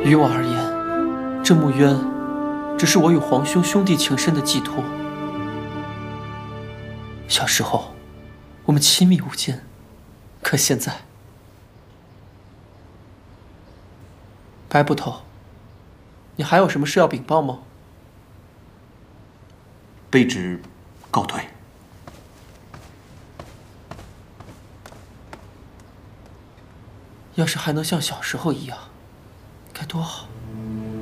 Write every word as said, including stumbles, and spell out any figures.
于我而言，这墓渊只是我与皇兄兄弟情深的寄托。小时候，我们亲密无间，可现在，白捕头，你还有什么事要禀报吗？ 卑职告退。 要是还能像小时候一样，该多好。